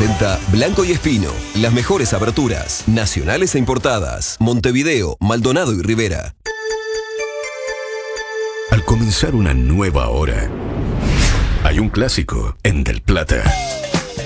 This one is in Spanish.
presenta Blanco y Espino, las mejores aberturas, nacionales e importadas, Montevideo, Maldonado y Rivera. Al comenzar una nueva hora, hay un clásico en Del Plata.